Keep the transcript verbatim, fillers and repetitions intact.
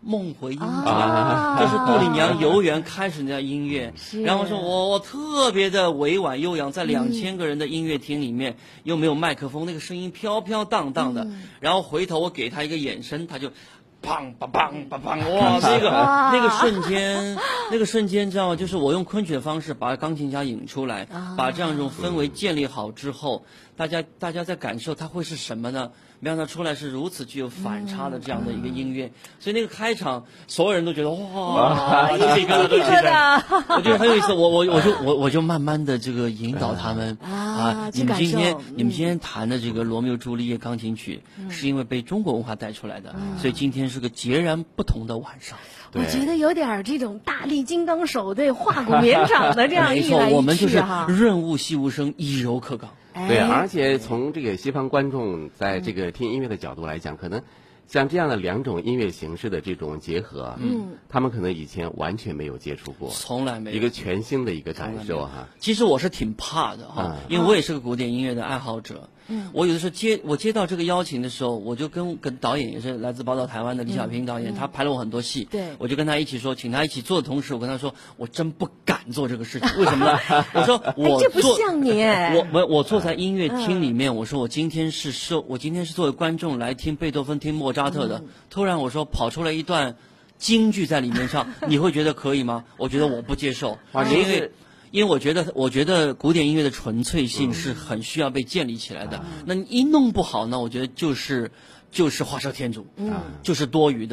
梦回阴间》 啊， 这是杜丽娘游园开始的音乐。 是然后说我我特别的委婉悠扬，在两千个人的音乐厅里面，又没有麦克风，那个声音飘飘荡荡的。然后回头我给他一个眼神，他就。砰砰砰砰砰！哇，那个那个瞬间，那个瞬间，知道吗？就是我用昆曲的方式把钢琴家引出来，把这样一种氛围建立好之后，大家大家在感受它会是什么呢？没想到出来是如此具有反差的这样的一个音乐，所以那个开场，所有人都觉得哇，这是一个都是的，我觉得很有意思。我我我就我我就慢慢的这个引导他们啊，你们今天你们今天弹的这个罗密欧朱丽叶钢琴曲，是因为被中国文化带出来的，所以今天是个截然不同的晚上。 我觉得有点这种大力金刚手对画骨绵掌的这样一来一去哈。 没错，我们就是润物细无声，以柔克刚。 对，而且从这个西方观众在这个听音乐的角度来讲，可能像这样的两种音乐形式的这种结合，嗯，他们可能以前完全没有接触过， 从来没有一个全新的一个感受哈。 其实我是挺怕的哈，因为我也是个古典音乐的爱好者。嗯，我有的时候接我接到这个邀请的时候，我就跟跟导演也是来自宝岛台湾的李小平导演，他拍了我很多戏， 对， 我就跟他一起说，请他一起做的同时，我跟他说，我真不敢做这个事情，为什么呢？我说我这不像你， 我我我坐在音乐厅里面，我说我今天是受，我今天是作为观众来听贝多芬、听莫扎特的，突然我说跑出来一段京剧在里面唱，你会觉得可以吗？我觉得我不接受，因为。因为我觉得，我觉得古典音乐的纯粹性是很需要被建立起来的。那你一弄不好呢，我觉得就是就是画蛇添足，嗯，就是多余的。